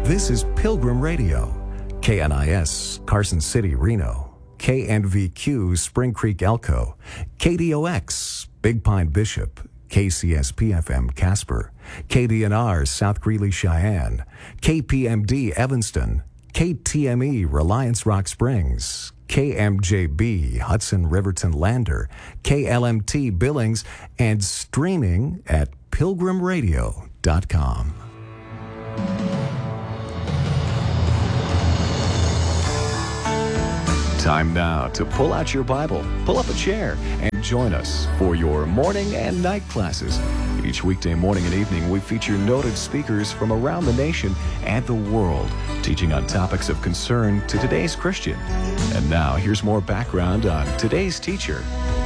This is Pilgrim Radio, KNIS, Carson City, Reno, KNVQ, Spring Creek, Elko, KDOX, Big Pine, Bishop, KCSP-FM, Casper, KDNR, South Greeley, Cheyenne, KPMD, Evanston, KTME, Reliance Rock Springs, KMJB, Hudson Riverton Lander, KLMT Billings, and streaming at pilgrimradio.com. Time now to pull out your Bible, pull up a chair, and join us for your morning and night classes. Each weekday morning and evening, we feature noted speakers from around the nation and the world, teaching on topics of concern to today's Christian. And now, here's more background on today's teacher.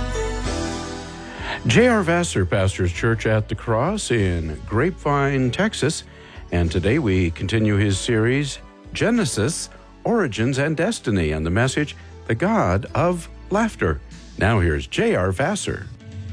J.R. Vassar pastors Church at the Cross in Grapevine, Texas, and today we continue his series, Genesis, Origins and Destiny, and the message, The God of Laughter. Now here's J.R. Vassar.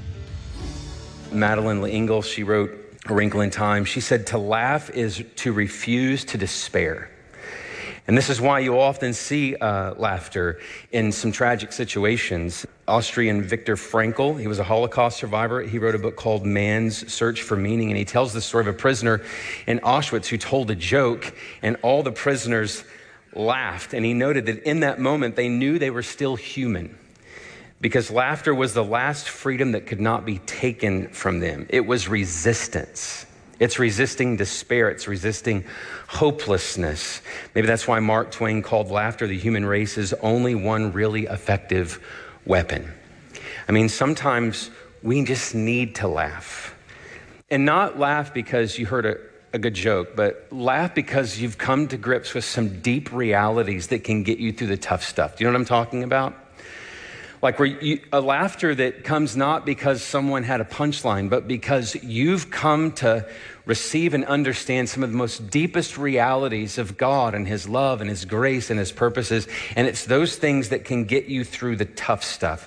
Madeleine L'Engle, she wrote A Wrinkle in Time. She said, to laugh is to refuse to despair. And this is why you often see laughter in some tragic situations. Austrian Viktor Frankl, he was a Holocaust survivor. He wrote a book called Man's Search for Meaning, and he tells the story of a prisoner in Auschwitz who told a joke, and all the prisoners laughed. And he noted that in that moment, they knew they were still human, because laughter was the last freedom that could not be taken from them. It was resistance. It's resisting despair. It's resisting hopelessness. Maybe that's why Mark Twain called laughter the human race's only one really effective weapon. I mean, sometimes we just need to laugh. And not laugh because you heard a good joke, but laugh because you've come to grips with some deep realities that can get you through the tough stuff. Do you know what I'm talking about? Like a laughter that comes not because someone had a punchline, but because you've come to receive and understand some of the most deepest realities of God and His love and His grace and His purposes. And it's those things that can get you through the tough stuff.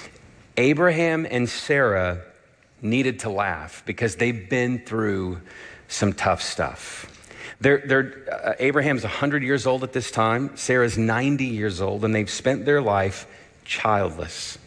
Abraham and Sarah needed to laugh because they've been through some tough stuff. Abraham's 100 years old at this time. Sarah's 90 years old, and they've spent their life childless.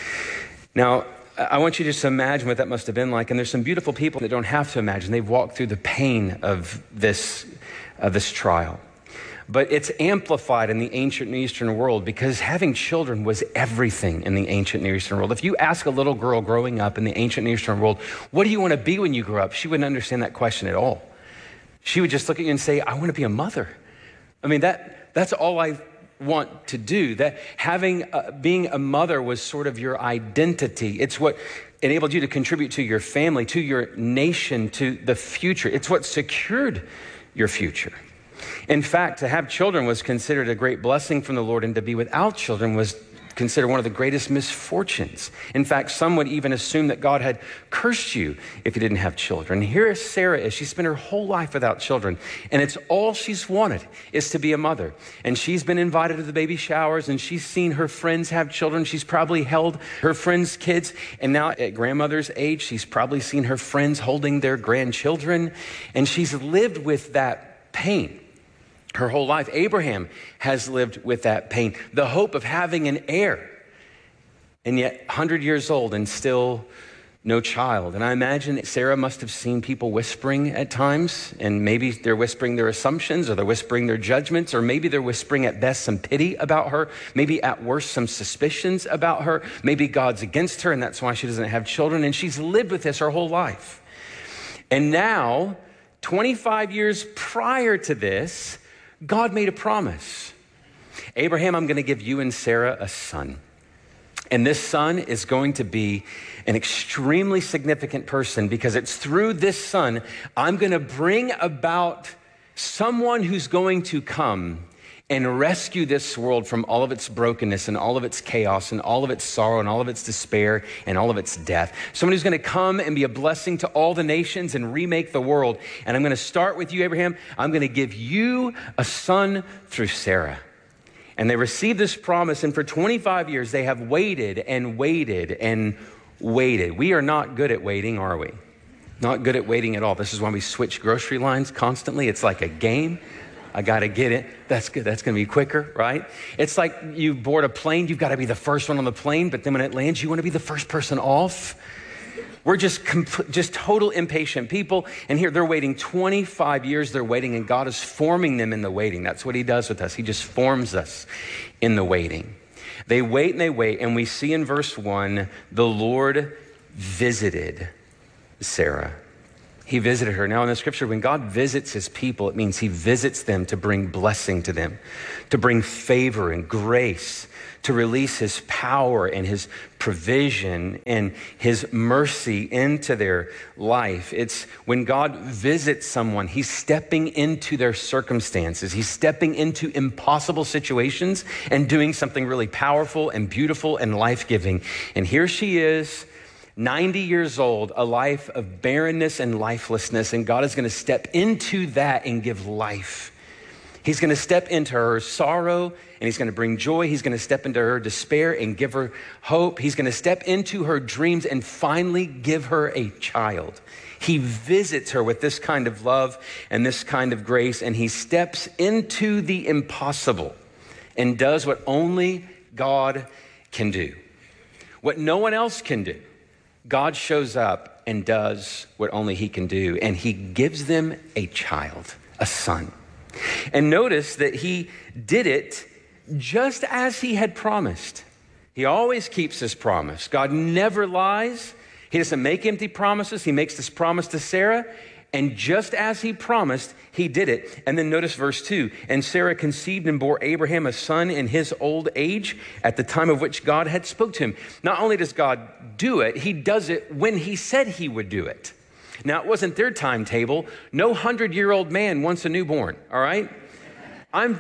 Now, I want you to just imagine what that must have been like. And there's some beautiful people that don't have to imagine. They've walked through the pain of this trial. But it's amplified in the ancient Near Eastern world because having children was everything in the ancient Near Eastern world. If you ask a little girl growing up in the ancient Near Eastern world, what do you want to be when you grow up? She wouldn't understand that question at all. She would just look at you and say, I want to be a mother. I mean, that's all I want to do. That being a mother was sort of your identity. It's what enabled you to contribute to your family, to your nation, to the future. It's what secured your future. In fact, to have children was considered a great blessing from the Lord, and to be without children was considered one of the greatest misfortunes. In fact, some would even assume that God had cursed you if you didn't have children. Here Sarah is. She spent her whole life without children, and it's all she's wanted is to be a mother. And she's been invited to the baby showers, and she's seen her friends have children. She's probably held her friends' kids, and now at grandmother's age, she's probably seen her friends holding their grandchildren, and she's lived with that pain her whole life. Abraham has lived with that pain, the hope of having an heir, and yet 100 years old and still no child. And I imagine Sarah must have seen people whispering at times, and maybe they're whispering their assumptions, or they're whispering their judgments, or maybe they're whispering at best some pity about her, maybe at worst some suspicions about her. Maybe God's against her and that's why she doesn't have children, and she's lived with this her whole life. And now, 25 years prior to this, God made a promise. Abraham, I'm going to give you and Sarah a son. And this son is going to be an extremely significant person, because it's through this son I'm going to bring about someone who's going to come and rescue this world from all of its brokenness and all of its chaos and all of its sorrow and all of its despair and all of its death. Someone who's going to come and be a blessing to all the nations and remake the world. And I'm going to start with you, Abraham. I'm going to give you a son through Sarah. And they received this promise, and for 25 years they have waited and waited and waited. We are not good at waiting, are we? Not good at waiting at all. This is why we switch grocery lines constantly. It's like a game. I got to get it. That's good. That's going to be quicker, right? It's like you board a plane. You've got to be the first one on the plane, but then when it lands, you want to be the first person off. We're just total impatient people. And here they're waiting 25 years. They're waiting, and God is forming them in the waiting. That's what he does with us. He just forms us in the waiting. They wait and they wait. And we see in verse 1, the Lord visited Sarah. He visited her. Now in the scripture, when God visits his people, it means he visits them to bring blessing to them, to bring favor and grace, to release his power and his provision and his mercy into their life. It's when God visits someone, he's stepping into their circumstances. He's stepping into impossible situations and doing something really powerful and beautiful and life-giving. And here she is, 90 years old, a life of barrenness and lifelessness, and God is going to step into that and give life. He's going to step into her sorrow, and he's going to bring joy. He's going to step into her despair and give her hope. He's going to step into her dreams and finally give her a child. He visits her with this kind of love and this kind of grace, and he steps into the impossible and does what only God can do, what no one else can do. God shows up and does what only he can do, and he gives them a child, a son. And notice that he did it just as he had promised. He always keeps his promise. God never lies. He doesn't make empty promises. He makes this promise to Sarah, and just as he promised, he did it. And then notice verse 2, and Sarah conceived and bore Abraham a son in his old age at the time of which God had spoke to him. Not only does God do it, he does it when he said he would do it. Now, it wasn't their timetable. No 100-year-old man wants a newborn, all right? I'm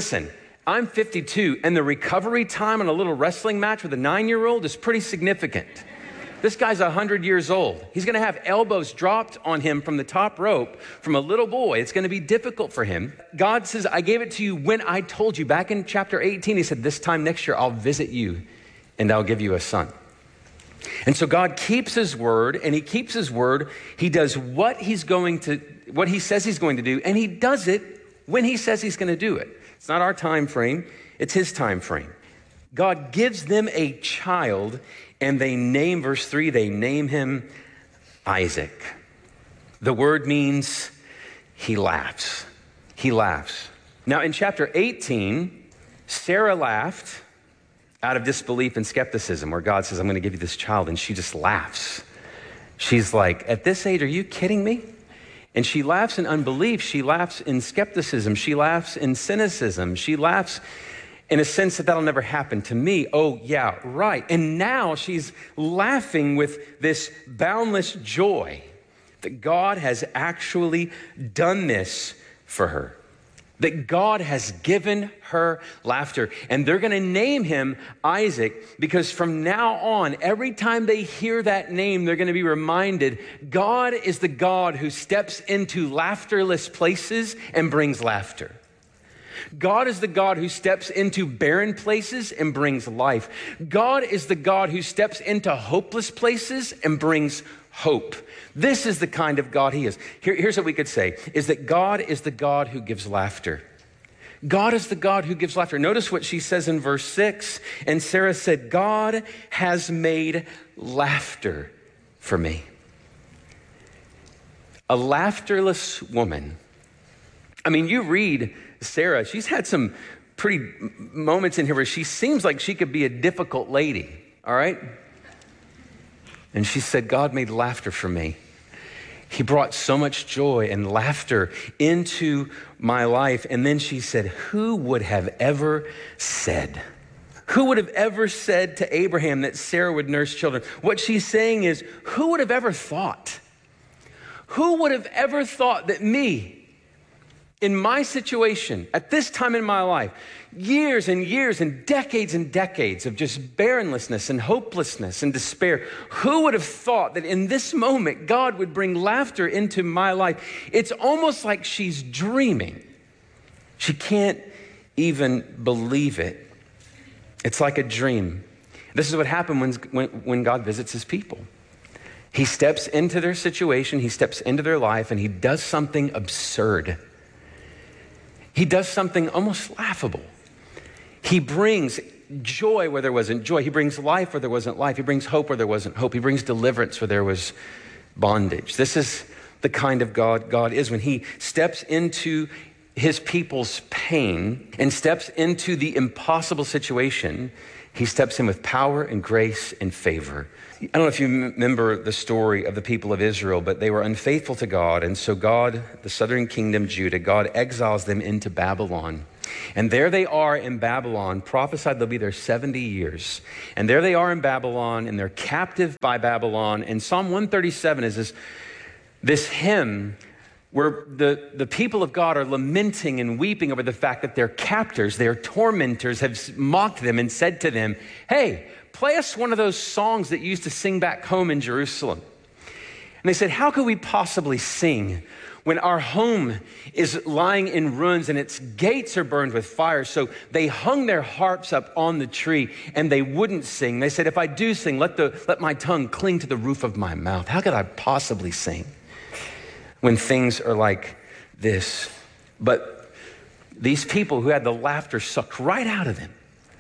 52, and the recovery time on a little wrestling match with a 9-year-old is pretty significant. This guy's 100 years old. He's going to have elbows dropped on him from the top rope from a little boy. It's going to be difficult for him. God says, I gave it to you when I told you. Back in chapter 18, he said, this time next year, I'll visit you and I'll give you a son. And so God keeps his word, and he keeps his word. He does what he says he's going to do, and he does it when he says he's going to do it. It's not our time frame. It's his time frame. God gives them a child, and verse 3, they name him Isaac. The word means he laughs. He laughs. Now in chapter 18, Sarah laughed out of disbelief and skepticism, where God says, I'm going to give you this child, and she just laughs. She's like, at this age, are you kidding me? And she laughs in unbelief. She laughs in skepticism. She laughs in cynicism. She laughs in a sense that that'll never happen to me. Oh, yeah, right. And now she's laughing with this boundless joy that God has actually done this for her, that God has given her laughter. And they're going to name him Isaac, because from now on, every time they hear that name, they're going to be reminded God is the God who steps into laughterless places and brings laughter. God is the God who steps into barren places and brings life. God is the God who steps into hopeless places and brings hope. This is the kind of God he is. Here's what we could say, is that God is the God who gives laughter. God is the God who gives laughter. Notice what she says in verse 6. And Sarah said, God has made laughter for me. A laughterless woman. I mean, you read Sarah, she's had some pretty moments in here where she seems like she could be a difficult lady, all right? And she said, God made laughter for me. He brought so much joy and laughter into my life. And then she said, who would have ever said to Abraham that Sarah would nurse children? What she's saying is, who would have ever thought? Who would have ever thought that me, in my situation, at this time in my life, years and years and decades of just barrenlessness and hopelessness and despair, who would have thought that in this moment God would bring laughter into my life? It's almost like she's dreaming. She can't even believe it. It's like a dream. This is what happens when God visits his people. He steps into their situation, he steps into their life, and he does something absurd. He does something almost laughable. He brings joy where there wasn't joy. He brings life where there wasn't life. He brings hope where there wasn't hope. He brings deliverance where there was bondage. This is the kind of God God is. When he steps into his people's pain and steps into the impossible situation, he steps in with power and grace and favor. I don't know if you remember the story of the people of Israel, but they were unfaithful to God. And so God, the southern kingdom, Judah, God exiles them into Babylon. And there they are in Babylon, prophesied they'll be there 70 years. And there they are in Babylon, and they're captive by Babylon. And Psalm 137 is this hymn where the people of God are lamenting and weeping over the fact that their captors, their tormentors have mocked them and said to them, hey, play us one of those songs that you used to sing back home in Jerusalem. And they said, how could we possibly sing when our home is lying in ruins and its gates are burned with fire? So they hung their harps up on the tree and they wouldn't sing. They said, if I do sing, let my tongue cling to the roof of my mouth. How could I possibly sing when things are like this? But these people who had the laughter sucked right out of them,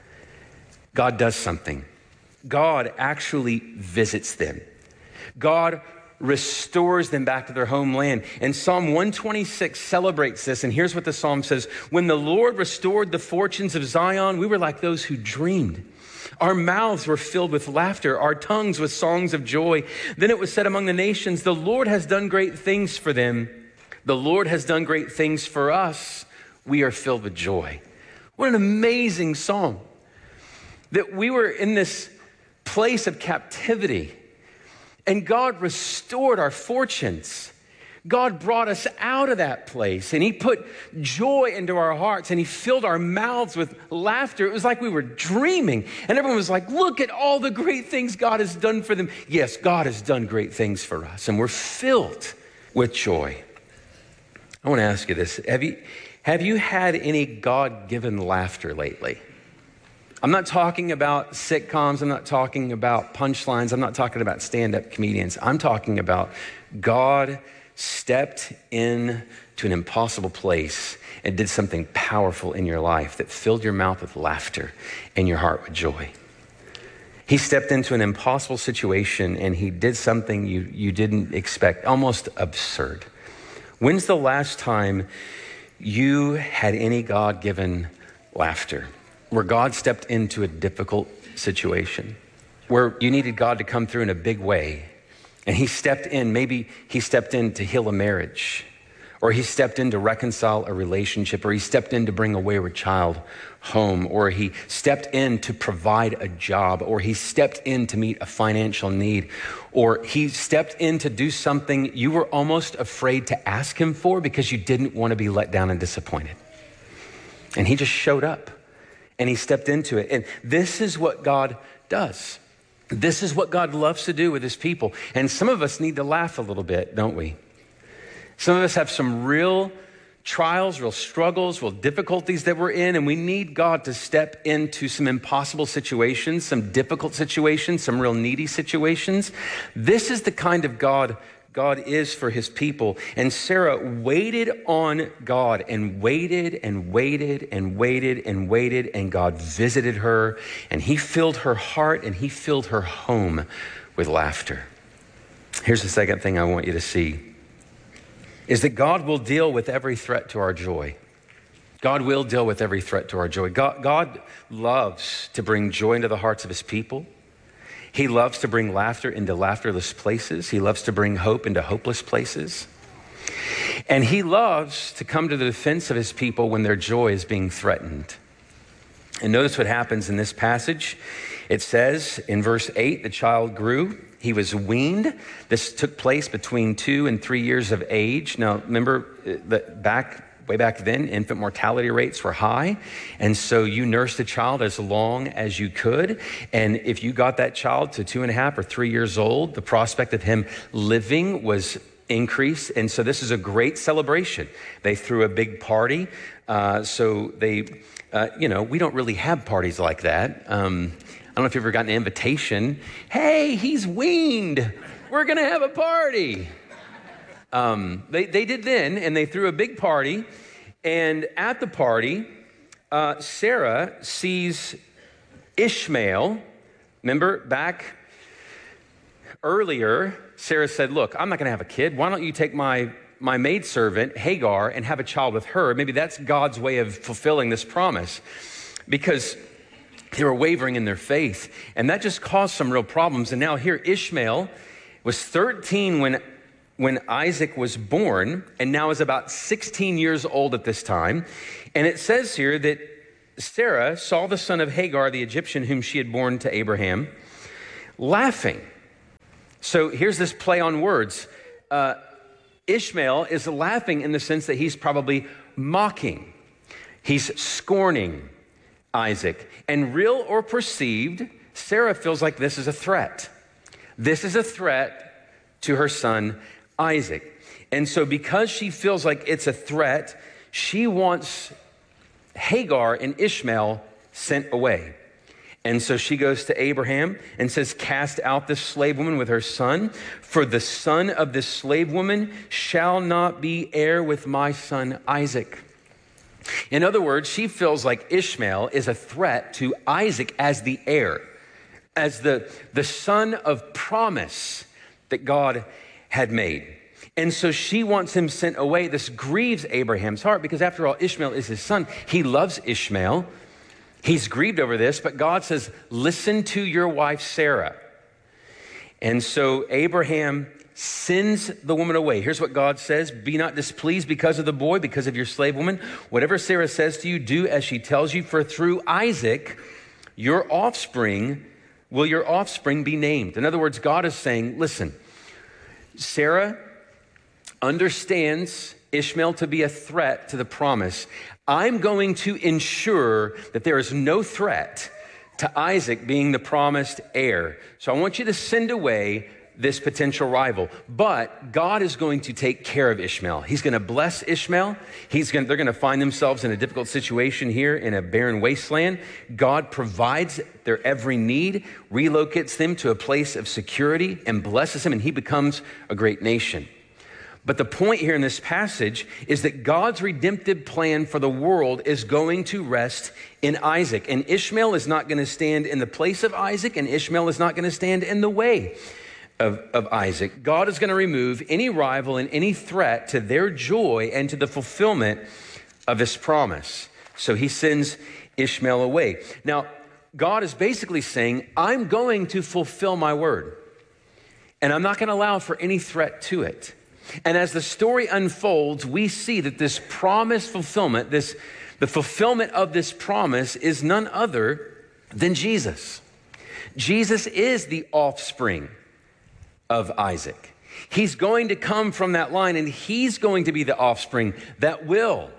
God does something. God actually visits them. God restores them back to their homeland. And Psalm 126 celebrates this. And here's what the psalm says. When the Lord restored the fortunes of Zion, we were like those who dreamed. Our mouths were filled with laughter, our tongues with songs of joy. Then it was said among the nations, the Lord has done great things for them. The Lord has done great things for us. We are filled with joy. What an amazing song. That we were in this place of captivity and God restored our fortunes. God brought us out of that place and he put joy into our hearts and he filled our mouths with laughter. It was like we were dreaming and everyone was like, look at all the great things God has done for them. Yes, God has done great things for us and we're filled with joy. I want to ask you this. Have you had any God-given laughter lately? I'm not talking about sitcoms. I'm not talking about punchlines. I'm not talking about stand-up comedians. I'm talking about God stepped into an impossible place and did something powerful in your life that filled your mouth with laughter and your heart with joy. He stepped into an impossible situation and he did something you didn't expect, almost absurd. When's the last time you had any God-given laughter? Where God stepped into a difficult situation, where you needed God to come through in a big way. And he stepped in, maybe he stepped in to heal a marriage, or he stepped in to reconcile a relationship, or he stepped in to bring a wayward child home, or he stepped in to provide a job, or he stepped in to meet a financial need, or he stepped in to do something you were almost afraid to ask him for because you didn't want to be let down and disappointed. And he just showed up. And he stepped into it. And this is what God does. This is what God loves to do with his people. And some of us need to laugh a little bit, don't we? Some of us have some real trials, real struggles, real difficulties that we're in. And we need God to step into some impossible situations, some difficult situations, some real needy situations. This is the kind of God is for his people. And Sarah waited on God and waited and waited and waited and waited, and God visited her and he filled her heart and he filled her home with laughter. Here's the second thing I want you to see is that God will deal with every threat to our joy. God will deal with every threat to our joy. God loves to bring joy into the hearts of his people. He loves to bring laughter into laughterless places. He loves to bring hope into hopeless places. And he loves to come to the defense of his people when their joy is being threatened. And notice what happens in this passage. It says in verse 8, the child grew. He was weaned. This took place between 2 and 3 years of age. Now, remember that way back then, infant mortality rates were high. And so you nursed a child as long as you could. And if you got that child to 2.5 or 3 years old, the prospect of him living was increased. And so this is a great celebration. They threw a big party. We don't really have parties like that. I don't know if you've ever gotten an invitation. Hey, he's weaned. We're going to have a party. They did then, and they threw a big party, And at the party, Sarah sees Ishmael. Remember back earlier, Sarah said, look, I'm not going to have a kid. Why don't you take my maidservant, Hagar, and have a child with her? Maybe that's God's way of fulfilling this promise, because they were wavering in their faith. And that just caused some real problems. And now here Ishmael was 13 when Isaac was born, and now is about 16 years old at this time. And it says here that Sarah saw the son of Hagar, the Egyptian, whom she had borne to Abraham, laughing. So here's this play on words. Ishmael is laughing in the sense that he's probably mocking. He's scorning Isaac. And real or perceived, Sarah feels like this is a threat. This is a threat to her son Isaac. And so because she feels like it's a threat, she wants Hagar and Ishmael sent away. And so she goes to Abraham and says, cast out this slave woman with her son, for the son of this slave woman shall not be heir with my son Isaac. In other words, she feels like Ishmael is a threat to Isaac as the heir, as the son of promise that God had made. And so she wants him sent away. This grieves Abraham's heart because after all, Ishmael is his son. He loves Ishmael. He's grieved over this, but God says, listen to your wife, Sarah. And so Abraham sends the woman away. Here's what God says. Be not displeased because of the boy, because of your slave woman. Whatever Sarah says to you, do as she tells you, for through Isaac, your offspring be named. In other words, God is saying, listen, Sarah understands Ishmael to be a threat to the promise. I'm going to ensure that there is no threat to Isaac being the promised heir. So I want you to send away this potential rival. But God is going to take care of Ishmael. He's going to bless Ishmael. They're going to find themselves in a difficult situation here in a barren wasteland. God provides their every need, relocates them to a place of security, and blesses him, and he becomes a great nation. But the point here in this passage is that God's redemptive plan for the world is going to rest in Isaac. And Ishmael is not going to stand in the place of Isaac, and Ishmael is not going to stand in the way of Isaac. God is going to remove any rival and any threat to their joy and to the fulfillment of his promise. So he sends Ishmael away. Now, God is basically saying, I'm going to fulfill my word, and I'm not going to allow for any threat to it. And as the story unfolds, we see that this promise fulfillment, the fulfillment of this promise is none other than Jesus. Jesus is the offspring of Isaac. He's going to come from that line, and he's going to be the offspring that will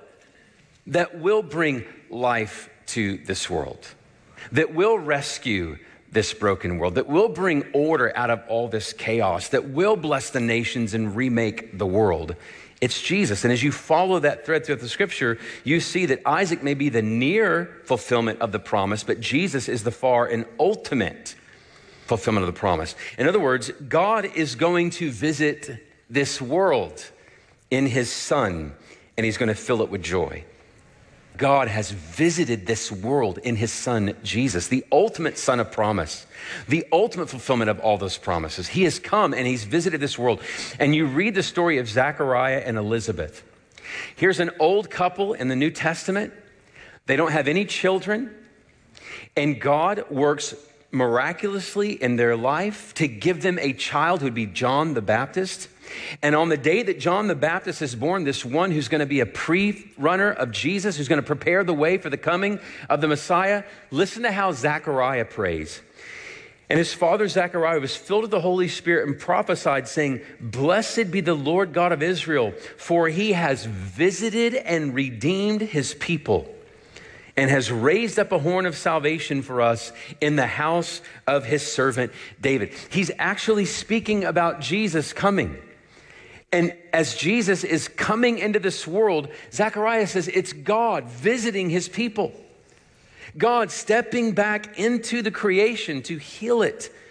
bring life to this world, that will rescue this broken world, that will bring order out of all this chaos, that will bless the nations and remake the world. It's Jesus. And as you follow that thread throughout the scripture, you see that Isaac may be the near fulfillment of the promise, but Jesus is the far and ultimate fulfillment of the promise. In other words, God is going to visit this world in his son, and he's going to fill it with joy. God has visited this world in his son, Jesus, the ultimate son of promise, the ultimate fulfillment of all those promises. He has come and he's visited this world. And you read the story of Zechariah and Elizabeth. Here's an old couple in the New Testament. They don't have any children, and God works miraculously in their life to give them a child who would be John the Baptist. And on the day that John the Baptist is born, this one who's going to be a pre-runner of Jesus, who's going to prepare the way for the coming of the Messiah, listen to how Zechariah prays. And his father Zechariah was filled with the Holy Spirit and prophesied, saying, "Blessed be the Lord God of Israel, for he has visited and redeemed his people, and has raised up a horn of salvation for us in the house of his servant David." He's actually speaking about Jesus coming. And as Jesus is coming into this world, Zechariah says it's God visiting his people. God stepping back into the creation to heal it.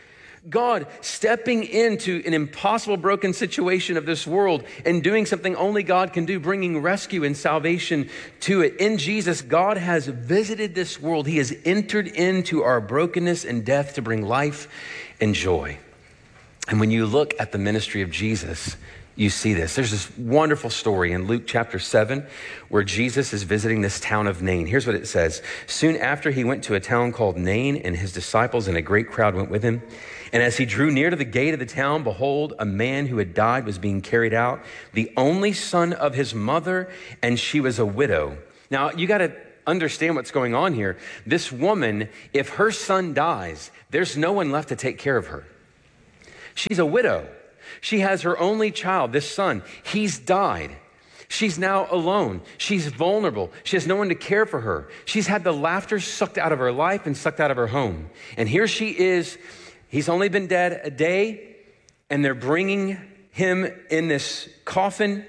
God stepping into an impossible broken situation of this world and doing something only God can do, bringing rescue and salvation to it. In Jesus, God has visited this world. He has entered into our brokenness and death to bring life and joy. And when you look at the ministry of Jesus, you see this. There's this wonderful story in Luke chapter 7 where Jesus is visiting this town of Nain. Here's what it says. Soon after he went to a town called Nain, and his disciples and a great crowd went with him. And as he drew near to the gate of the town, behold, a man who had died was being carried out, the only son of his mother, and she was a widow. Now, you got to understand what's going on here. This woman, if her son dies, there's no one left to take care of her. She's a widow. She has her only child, this son. He's died. She's now alone. She's vulnerable. She has no one to care for her. She's had the laughter sucked out of her life and sucked out of her home. And here she is. He's only been dead a day, and they're bringing him in this coffin.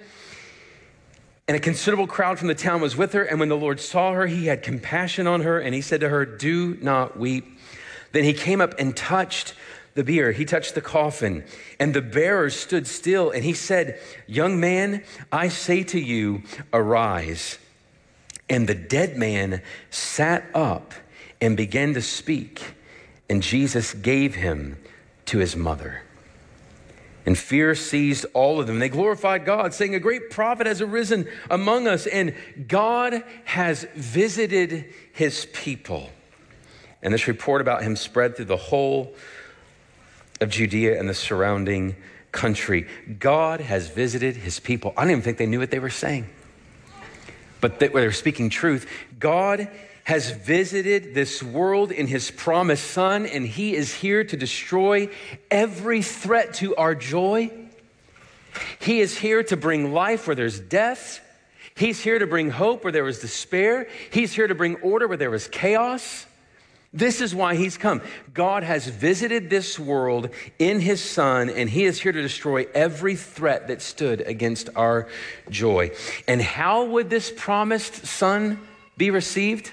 And a considerable crowd from the town was with her. And when the Lord saw her, he had compassion on her, and he said to her, "Do not weep." Then he came up and touched the bier. He touched the coffin, and the bearers stood still. And he said, "Young man, I say to you, arise." And the dead man sat up and began to speak. And Jesus gave him to his mother. And fear seized all of them. They glorified God, saying, "A great prophet has arisen among us, and God has visited his people." And this report about him spread through the whole of Judea and the surrounding country. God has visited his people. I don't even think they knew what they were saying, but they were speaking truth. God has visited this world in his promised son, and he is here to destroy every threat to our joy. He is here to bring life where there's death. He's here to bring hope where there was despair. He's here to bring order where there was chaos. This is why he's come. God has visited this world in his son, and he is here to destroy every threat that stood against our joy. And how would this promised son be received?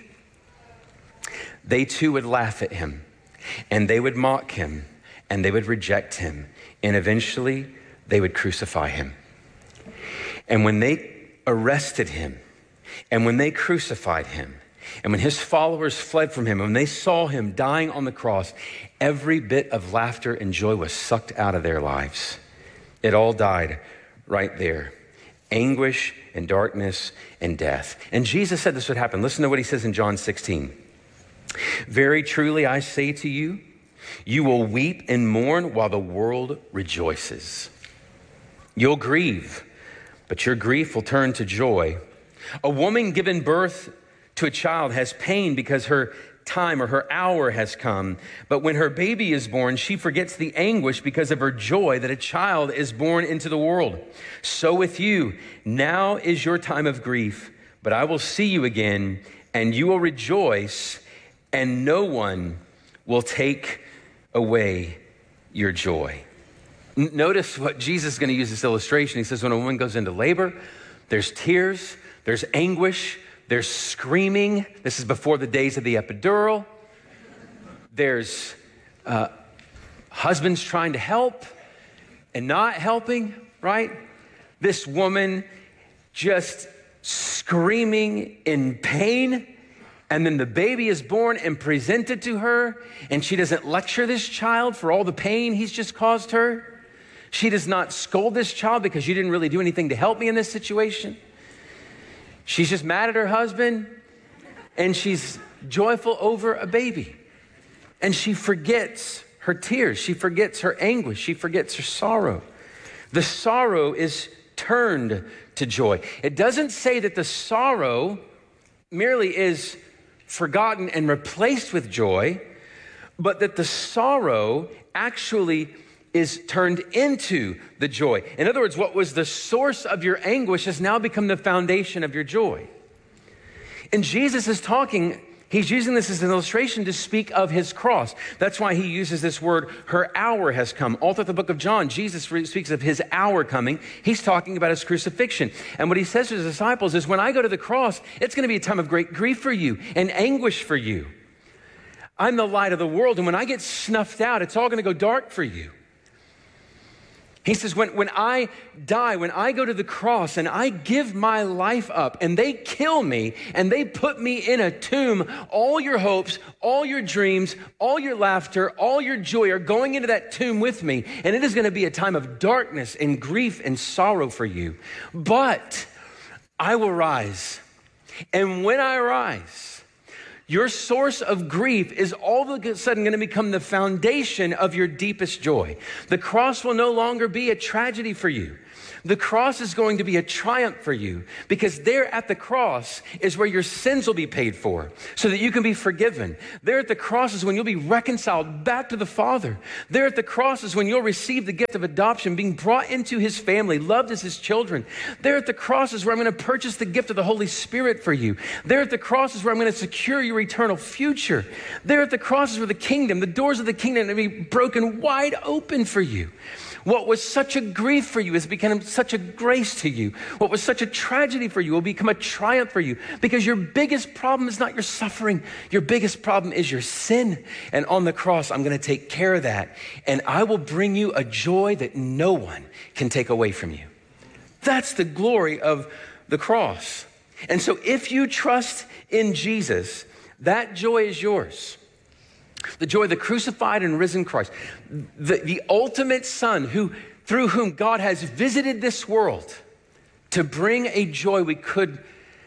They too would laugh at him, and they would mock him, and they would reject him, and eventually they would crucify him. And when they arrested him, and when they crucified him, and when his followers fled from him, and when they saw him dying on the cross, every bit of laughter and joy was sucked out of their lives. It all died right there. Anguish and darkness and death. And Jesus said this would happen. Listen to what he says in John 16. "Very truly I say to you, you will weep and mourn while the world rejoices. You'll grieve, but your grief will turn to joy. A woman given birth to a child has pain because her time or her hour has come. But when her baby is born, she forgets the anguish because of her joy that a child is born into the world. So with you, now is your time of grief, but I will see you again, and you will rejoice, and no one will take away your joy." Notice what Jesus is going to use this illustration. He says when a woman goes into labor, there's tears, there's anguish, there's screaming. This is before the days of the epidural. There's husbands trying to help and not helping, right? This woman just screaming in pain. And then the baby is born and presented to her, and she doesn't lecture this child for all the pain he's just caused her. She does not scold this child because you didn't really do anything to help me in this situation. She's just mad at her husband, and she's joyful over a baby. And she forgets her tears. She forgets her anguish. She forgets her sorrow. The sorrow is turned to joy. It doesn't say that the sorrow merely is forgotten and replaced with joy, but that the sorrow actually is turned into the joy. In other words, what was the source of your anguish has now become the foundation of your joy. And Jesus is talking, he's using this as an illustration to speak of his cross. That's why he uses this word, her hour has come. All through the book of John, Jesus speaks of his hour coming. He's talking about his crucifixion. And what he says to his disciples is, when I go to the cross, it's going to be a time of great grief for you and anguish for you. I'm the light of the world. And when I get snuffed out, it's all going to go dark for you. He says, when I die, when I go to the cross and I give my life up and they kill me and they put me in a tomb, all your hopes, all your dreams, all your laughter, all your joy are going into that tomb with me. And it is going to be a time of darkness and grief and sorrow for you. But I will rise. And when I rise, your source of grief is all of a sudden going to become the foundation of your deepest joy. The cross will no longer be a tragedy for you. The cross is going to be a triumph for you, because there at the cross is where your sins will be paid for so that you can be forgiven. There at the cross is when you'll be reconciled back to the Father. There at the cross is when you'll receive the gift of adoption, being brought into his family, loved as his children. There at the cross is where I'm going to purchase the gift of the Holy Spirit for you. There at the cross is where I'm going to secure your eternal future. There at the cross is where the kingdom, the doors of the kingdom are going to be broken wide open for you. What was such a grief for you has become such a grace to you. What was such a tragedy for you will become a triumph for you, because your biggest problem is not your suffering. Your biggest problem is your sin. And on the cross, I'm going to take care of that. And I will bring you a joy that no one can take away from you. That's the glory of the cross. And so if you trust in Jesus, that joy is yours. The joy of the crucified and risen Christ, the ultimate Son through whom God has visited this world to bring a joy we could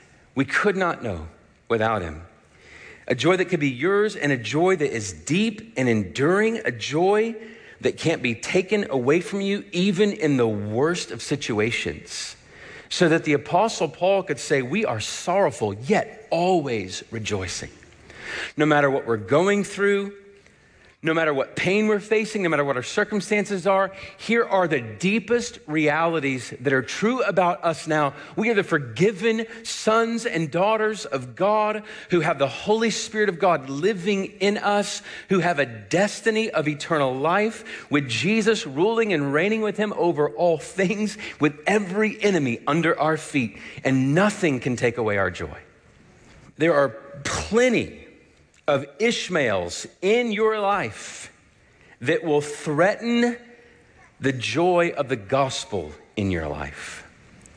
not know without him. A joy that could be yours, and a joy that is deep and enduring, a joy that can't be taken away from you even in the worst of situations. So that the Apostle Paul could say, we are sorrowful, yet always rejoicing. No matter what we're going through, no matter what pain we're facing, no matter what our circumstances are, here are the deepest realities that are true about us now. We are the forgiven sons and daughters of God who have the Holy Spirit of God living in us, who have a destiny of eternal life with Jesus ruling and reigning with him over all things, with every enemy under our feet, and nothing can take away our joy. There are plenty of Ishmaels in your life that will threaten the joy of the gospel in your life.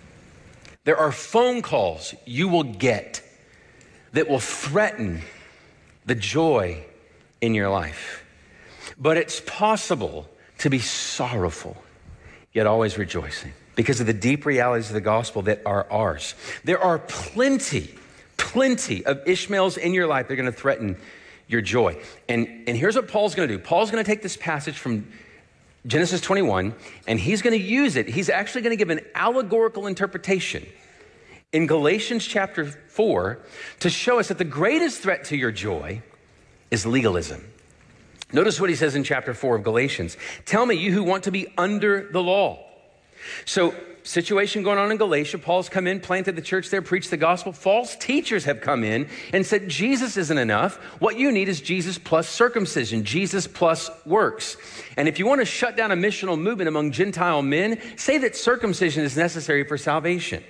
There are phone calls you will get that will threaten the joy in your life. But it's possible to be sorrowful, yet always rejoicing, because of the deep realities of the gospel that are ours. There are plenty of Ishmaels in your life that are going to threaten your joy. And here's what Paul's going to do. Paul's going to take this passage from Genesis 21, and he's going to use it. He's actually going to give an allegorical interpretation in Galatians chapter 4 to show us that the greatest threat to your joy is legalism. Notice what he says in chapter 4 of Galatians. Tell me, you who want to be under the law. So, situation going on in Galatia. Paul's come in, planted the church there, preached the gospel. False teachers have come in and said, Jesus isn't enough. What you need is Jesus plus circumcision, Jesus plus works. And if you want to shut down a missional movement among Gentile men, say that circumcision is necessary for salvation.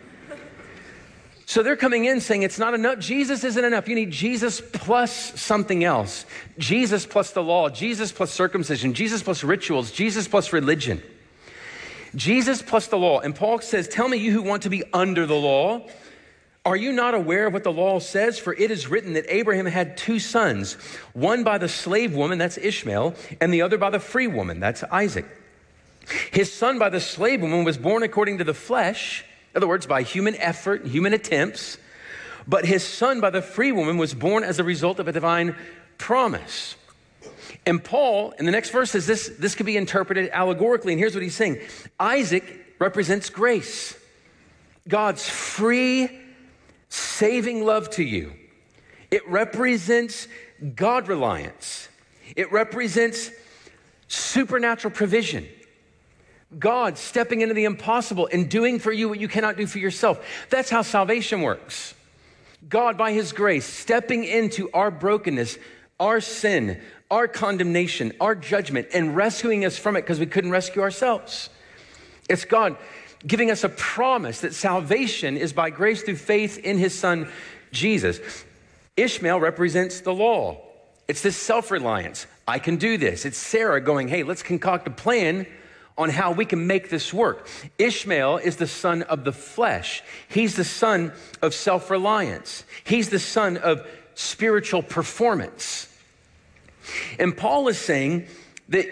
So they're coming in saying it's not enough. Jesus isn't enough. You need Jesus plus something else. Jesus plus the law, Jesus plus circumcision, Jesus plus rituals, Jesus plus religion. Jesus plus the law. And Paul says, tell me, you who want to be under the law, are you not aware of what the law says? For it is written that Abraham had two sons, one by the slave woman, that's Ishmael, and the other by the free woman, that's Isaac. His son by the slave woman was born according to the flesh, in other words, by human effort and human attempts. But his son by the free woman was born as a result of a divine promise. And Paul, in the next verse, says this could be interpreted allegorically. And here's what he's saying. Isaac represents grace. God's free, saving love to you. It represents God reliance. It represents supernatural provision. God stepping into the impossible and doing for you what you cannot do for yourself. That's how salvation works. God, by his grace, stepping into our brokenness, our sin, our condemnation, our judgment, and rescuing us from it because we couldn't rescue ourselves. It's God giving us a promise that salvation is by grace through faith in his son, Jesus. Ishmael represents the law. It's this self-reliance. I can do this. It's Sarah going, hey, let's concoct a plan on how we can make this work. Ishmael is the son of the flesh. He's the son of self-reliance. He's the son of spiritual performance. And Paul is saying that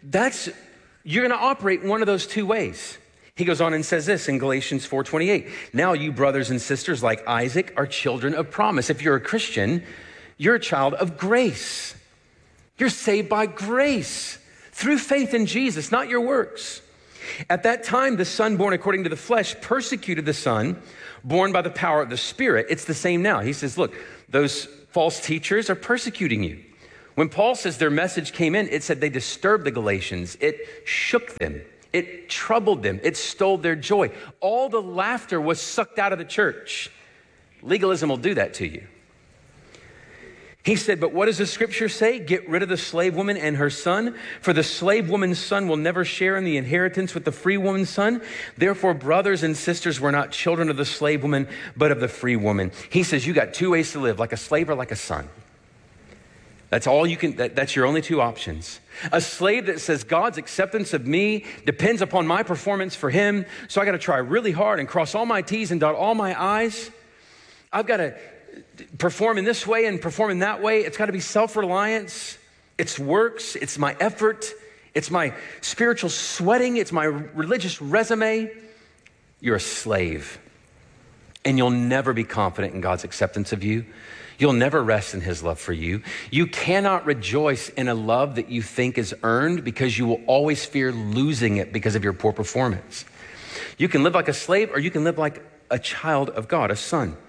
you're going to operate in one of those two ways. He goes on and says this in Galatians 4:28. Now you brothers and sisters like Isaac are children of promise. If you're a Christian, you're a child of grace. You're saved by grace through faith in Jesus, not your works. At that time, the son born according to the flesh persecuted the son born by the power of the Spirit. It's the same now. He says, look, those false teachers are persecuting you. When Paul says their message came in, it said they disturbed the Galatians. It shook them. It troubled them. It stole their joy. All the laughter was sucked out of the church. Legalism will do that to you. He said, but what does the scripture say? Get rid of the slave woman and her son, for the slave woman's son will never share in the inheritance with the free woman's son. Therefore, brothers and sisters, we're not children of the slave woman, but of the free woman. He says, you got two ways to live, like a slave or like a son. That's all you can, that's your only two options. A slave that says God's acceptance of me depends upon my performance for him, so I got to try really hard and cross all my T's and dot all my I's. I've got to perform in this way and perform in that way. It's got to be self-reliance. It's works. It's my effort. It's my spiritual sweating. It's my religious resume. You're a slave, and you'll never be confident in God's acceptance of you. You'll never rest in his love for you. You cannot rejoice in a love that you think is earned because you will always fear losing it because of your poor performance. You can live like a slave or you can live like a child of God, a son,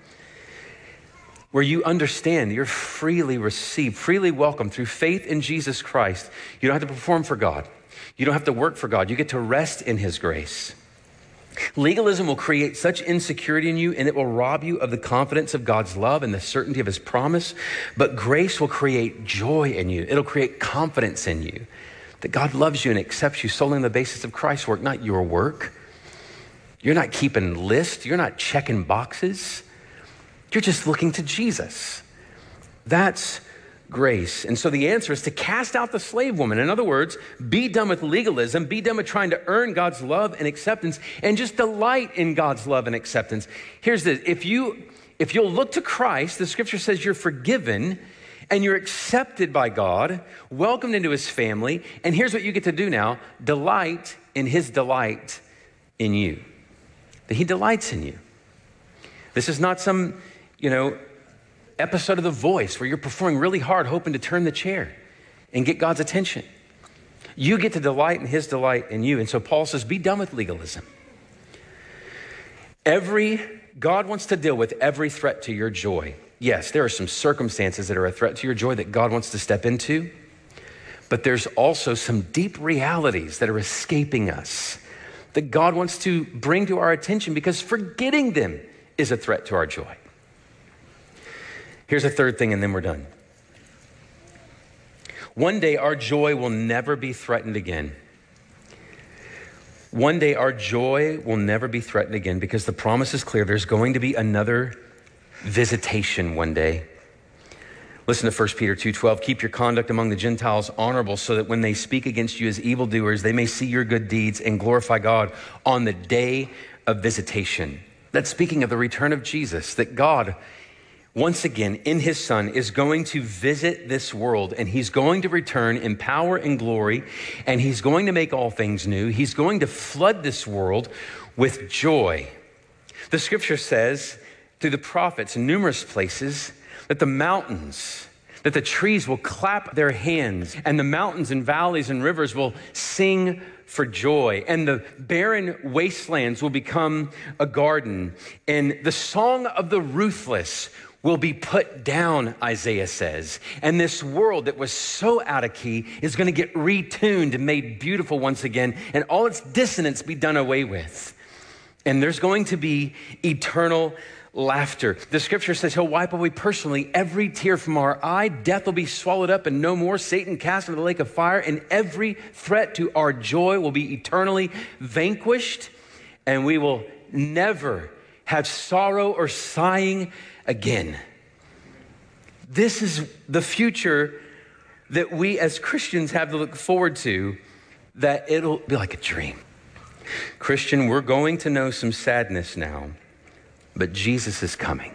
where you understand you're freely received, freely welcomed through faith in Jesus Christ. You don't have to perform for God. You don't have to work for God. You get to rest in his grace. Legalism will create such insecurity in you, and it will rob you of the confidence of God's love and the certainty of his promise. But grace will create joy in you. It'll create confidence in you that God loves you and accepts you solely on the basis of Christ's work, not your work. You're not keeping lists. You're not checking boxes. You're just looking to Jesus. That's grace. And so the answer is to cast out the slave woman. In other words, be done with legalism, be done with trying to earn God's love and acceptance, and just delight in God's love and acceptance. Here's this. If you'll look to Christ, the scripture says you're forgiven and you're accepted by God, welcomed into his family. And here's what you get to do now. Delight in his delight in you. That he delights in you. This is not some, episode of The Voice where you're performing really hard, hoping to turn the chair and get God's attention. You get to delight in his delight in you. And so Paul says, be done with legalism. God wants to deal with every threat to your joy. Yes, there are some circumstances that are a threat to your joy that God wants to step into, but there's also some deep realities that are escaping us that God wants to bring to our attention because forgetting them is a threat to our joy. Here's a third thing, and then we're done. One day, our joy will never be threatened again. One day, our joy will never be threatened again because the promise is clear. There's going to be another visitation one day. Listen to 1 Peter 2:12. Keep your conduct among the Gentiles honorable so that when they speak against you as evildoers, they may see your good deeds and glorify God on the day of visitation. That's speaking of the return of Jesus, that God, once again, in his son, is going to visit this world, and he's going to return in power and glory, and he's going to make all things new. He's going to flood this world with joy. The scripture says through the prophets in numerous places that the mountains, that the trees will clap their hands, and the mountains and valleys and rivers will sing for joy, and the barren wastelands will become a garden, and the song of the ruthless will be put down, Isaiah says. And this world that was so out of key is going to get retuned and made beautiful once again, and all its dissonance be done away with. And there's going to be eternal laughter. The scripture says he'll wipe away personally every tear from our eye. Death will be swallowed up and no more. Satan cast into the lake of fire, and every threat to our joy will be eternally vanquished, and we will never have sorrow or sighing again. This is the future that we as Christians have to look forward to, that it'll be like a dream. Christian, we're going to know some sadness now, but Jesus is coming.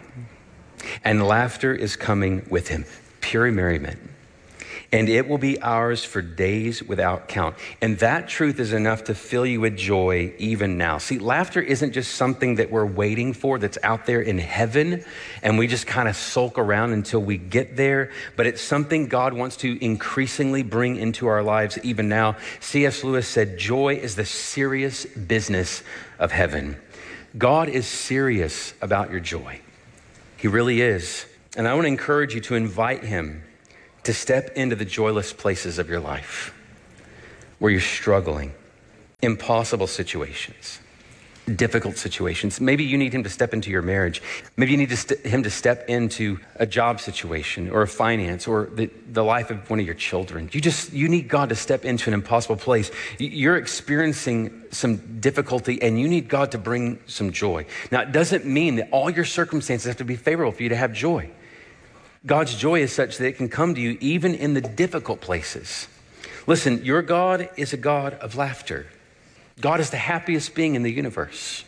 And laughter is coming with him, pure merriment. And it will be ours for days without count. And that truth is enough to fill you with joy even now. See, laughter isn't just something that we're waiting for that's out there in heaven and we just kind of sulk around until we get there, but it's something God wants to increasingly bring into our lives even now. C.S. Lewis said, joy is the serious business of heaven. God is serious about your joy. He really is. And I want to encourage you to invite him to step into the joyless places of your life where you're struggling, impossible situations, difficult situations. Maybe you need him to step into your marriage. Maybe you need him to step into a job situation or a finance or the life of one of your children. You need God to step into an impossible place. You're experiencing some difficulty and you need God to bring some joy. Now, it doesn't mean that all your circumstances have to be favorable for you to have joy. God's joy is such that it can come to you even in the difficult places. Listen, your God is a God of laughter. God is the happiest being in the universe.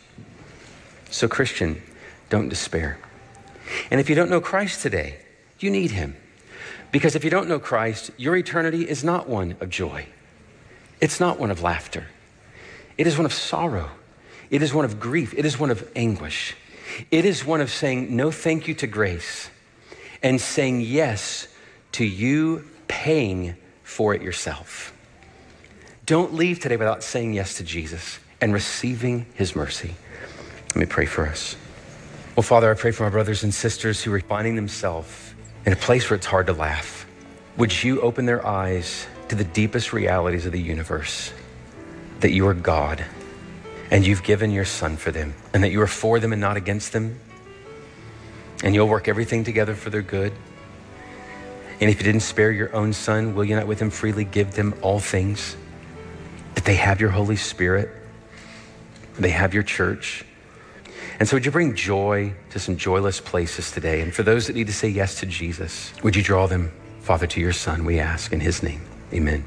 So Christian, don't despair. And if you don't know Christ today, you need him. Because if you don't know Christ, your eternity is not one of joy. It's not one of laughter. It is one of sorrow. It is one of grief. It is one of anguish. It is one of saying no thank you to grace and saying yes to you paying for it yourself. Don't leave today without saying yes to Jesus and receiving his mercy. Let me pray for us. Well, Father, I pray for my brothers and sisters who are finding themselves in a place where it's hard to laugh. Would you open their eyes to the deepest realities of the universe, that you are God and you've given your son for them and that you are for them and not against them. And you'll work everything together for their good. And if you didn't spare your own son, will you not with him freely give them all things? That they have your Holy Spirit. They have your church. And so would you bring joy to some joyless places today? And for those that need to say yes to Jesus, would you draw them, Father, to your son, we ask in his name. Amen.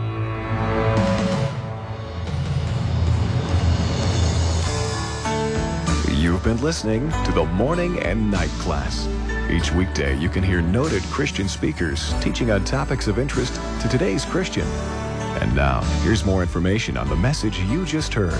You've been listening to the Morning and Night Class. Each weekday, you can hear noted Christian speakers teaching on topics of interest to today's Christian. And now, here's more information on the message you just heard.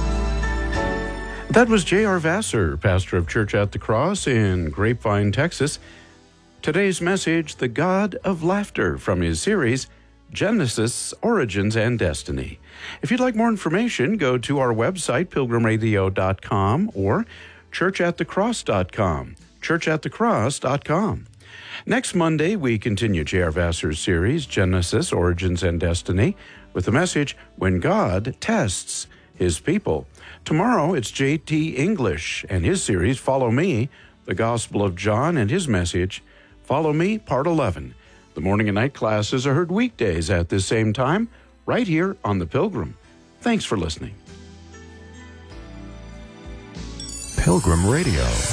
That was J.R. Vassar, pastor of Church at the Cross in Grapevine, Texas. Today's message, The God of Laughter, from his series, Genesis, Origins, and Destiny. If you'd like more information, go to our website, pilgrimradio.com or churchatthecross.com, churchatthecross.com. Next Monday, we continue J.R. Vassar's series, Genesis, Origins, and Destiny, with the message, When God Tests His People. Tomorrow, it's J.T. English and his series, Follow Me, the Gospel of John, and his message, Follow Me, Part 11. The morning and night classes are heard weekdays at this same time, right here on The Pilgrim. Thanks for listening. Pilgrim Radio.